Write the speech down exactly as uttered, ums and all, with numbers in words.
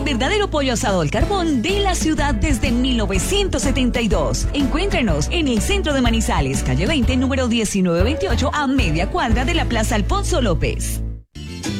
verdadero pollo asado al carbón de la ciudad desde mil novecientos setenta y dos. Encuéntrenos en el centro de Manizales, calle veinte, número diecinueve veintiocho, a media cuadra de la Plaza Alfonso López.